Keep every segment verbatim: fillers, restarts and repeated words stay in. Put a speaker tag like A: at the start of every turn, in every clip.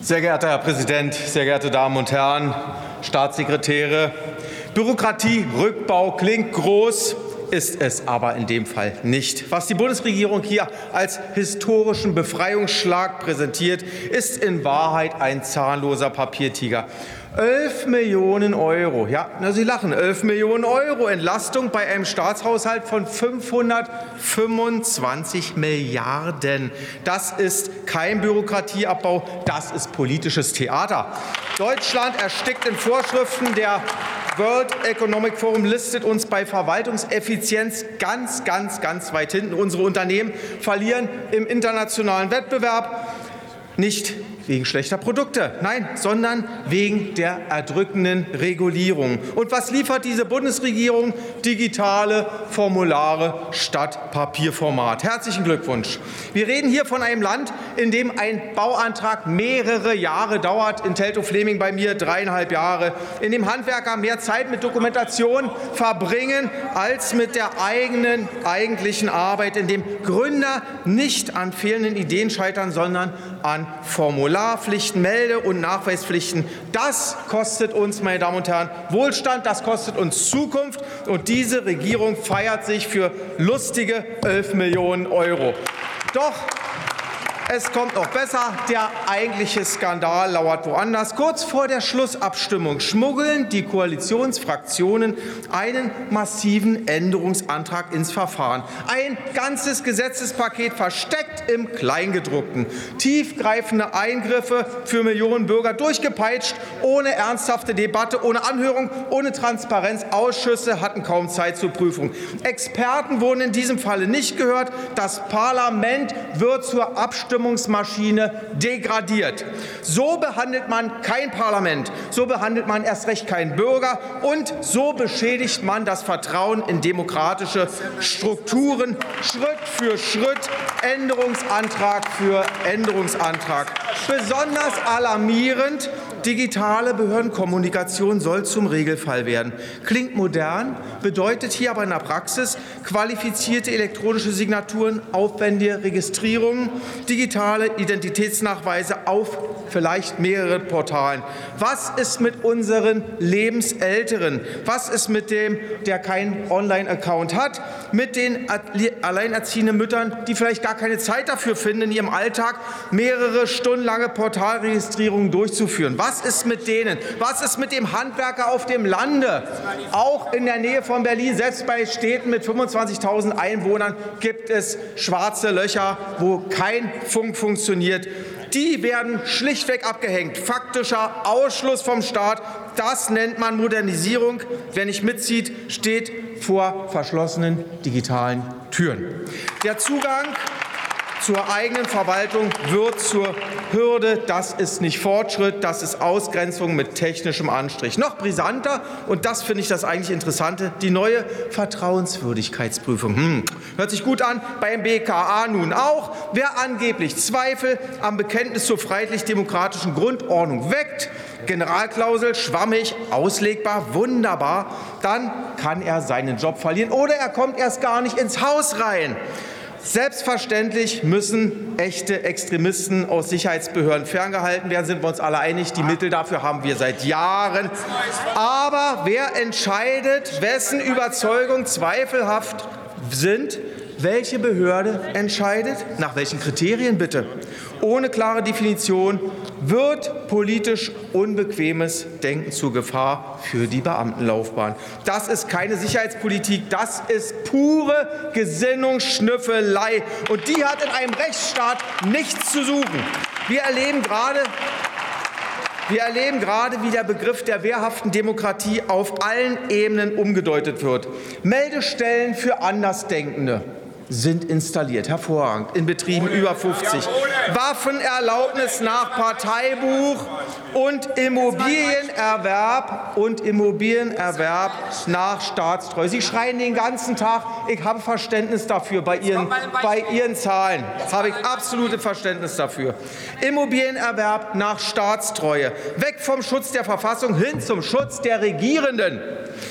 A: Sehr geehrter Herr Präsident, sehr geehrte Damen und Herren, Staatssekretäre! Bürokratierückbau klingt groß, ist es aber in dem Fall nicht. Was die Bundesregierung hier als historischen Befreiungsschlag präsentiert, ist in Wahrheit ein zahnloser Papiertiger. elf Millionen Euro, ja, na, Sie lachen, elf Millionen Euro Entlastung bei einem Staatshaushalt von fünfhundertfünfundzwanzig Milliarden. Das ist kein Bürokratieabbau, das ist politisches Theater. Deutschland erstickt in Vorschriften. Der World Economic Forum listet uns bei Verwaltungseffizienz ganz, ganz, ganz weit hinten. Unsere Unternehmen verlieren im internationalen Wettbewerb. Nicht wegen schlechter Produkte, nein, sondern wegen der erdrückenden Regulierung. Und was liefert diese Bundesregierung? Digitale Formulare statt Papierformat. Herzlichen Glückwunsch. Wir reden hier von einem Land, in dem ein Bauantrag mehrere Jahre dauert, in Teltow-Fleming bei mir dreieinhalb Jahre, in dem Handwerker mehr Zeit mit Dokumentation verbringen als mit der eigenen eigentlichen Arbeit, in dem Gründer nicht an fehlenden Ideen scheitern, sondern an Formularpflichten, Melde- und Nachweispflichten. Das kostet uns, meine Damen und Herren, Wohlstand, das kostet uns Zukunft. Und diese Regierung feiert sich für lustige elf Millionen Euro. Doch es kommt noch besser. Der eigentliche Skandal lauert woanders. Kurz vor der Schlussabstimmung schmuggeln die Koalitionsfraktionen einen massiven Änderungsantrag ins Verfahren. Ein ganzes Gesetzespaket versteckt im Kleingedruckten. Tiefgreifende Eingriffe für Millionen Bürger durchgepeitscht, ohne ernsthafte Debatte, ohne Anhörung, ohne Transparenz. Ausschüsse hatten kaum Zeit zur Prüfung. Experten wurden in diesem Falle nicht gehört. Das Parlament wird zur Abstimmung Abstimmungsmaschine degradiert. So behandelt man kein Parlament, so behandelt man erst recht keinen Bürger, und so beschädigt man das Vertrauen in demokratische Strukturen Schritt für Schritt, Änderungsantrag für Änderungsantrag. Besonders alarmierend: digitale Behördenkommunikation soll zum Regelfall werden. Klingt modern, bedeutet hier aber in der Praxis qualifizierte elektronische Signaturen, aufwendige Registrierungen, digitale Identitätsnachweise auf vielleicht mehreren Portalen. Was ist mit unseren Lebensälteren? Was ist mit dem, der keinen Online-Account hat? Mit den alleinerziehenden Müttern, die vielleicht gar keine Zeit dafür finden, in ihrem Alltag mehrere stundenlange Portalregistrierungen durchzuführen? Was ist mit denen? Was ist mit dem Handwerker auf dem Lande? Auch in der Nähe von Berlin, selbst bei Städten mit fünfundzwanzigtausend Einwohnern, gibt es schwarze Löcher, wo kein Funk funktioniert. Die werden schlichtweg abgehängt. Faktischer Ausschluss vom Staat. Das nennt man Modernisierung. Wer nicht mitzieht, steht vor verschlossenen digitalen Türen. Der Zugang zur eigenen Verwaltung wird zur Hürde. Das ist nicht Fortschritt, das ist Ausgrenzung mit technischem Anstrich. Noch brisanter, und das finde ich das eigentlich Interessante, die neue Vertrauenswürdigkeitsprüfung. Hm, hört sich gut an, beim B K A nun auch. Wer angeblich Zweifel am Bekenntnis zur freiheitlich-demokratischen Grundordnung weckt, Generalklausel, schwammig, auslegbar, wunderbar, dann kann er seinen Job verlieren oder er kommt erst gar nicht ins Haus rein. Selbstverständlich müssen echte Extremisten aus Sicherheitsbehörden ferngehalten werden, sind wir uns alle einig. Die Mittel dafür haben wir seit Jahren. Aber wer entscheidet, wessen Überzeugungen zweifelhaft sind? Welche Behörde entscheidet? Nach welchen Kriterien bitte? Ohne klare Definition wird politisch unbequemes Denken zur Gefahr für die Beamtenlaufbahn. Das ist keine Sicherheitspolitik, das ist pure Gesinnungsschnüffelei. Und die hat in einem Rechtsstaat nichts zu suchen. Wir erleben gerade, Wir erleben gerade, wie der Begriff der wehrhaften Demokratie auf allen Ebenen umgedeutet wird. Meldestellen für Andersdenkende sind installiert, hervorragend, in Betrieben über fünfzig. Waffenerlaubnis nach Parteibuch und Immobilienerwerb und Immobilienerwerb nach Staatstreue. Sie schreien den ganzen Tag. Ich habe Verständnis dafür bei Ihren, bei Ihren Zahlen. Habe ich absolutes Verständnis dafür. Immobilienerwerb nach Staatstreue. Weg vom Schutz der Verfassung hin zum Schutz der Regierenden.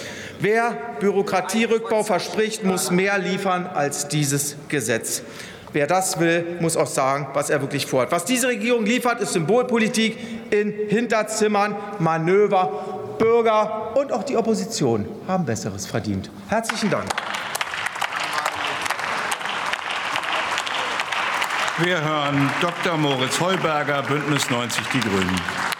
A: Wer Bürokratierückbau verspricht, muss mehr liefern als dieses Gesetz. Wer das will, muss auch sagen, was er wirklich vorhat. Was diese Regierung liefert, ist Symbolpolitik in Hinterzimmern, Manöver. Bürger und auch die Opposition haben Besseres verdient. Herzlichen Dank.
B: Wir hören Doktor Moritz Heuberger, Bündnis neunzig Die Grünen.